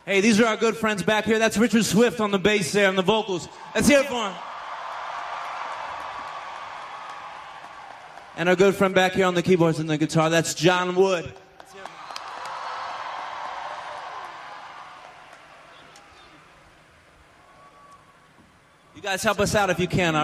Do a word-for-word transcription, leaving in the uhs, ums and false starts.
Hey, these are our good friends back here. That's Richard Swift on the bass there and the vocals. Let's hear it for him. And our good friend back here on the keyboards and the guitar, that's John Wood. You guys help us out if you can, all right?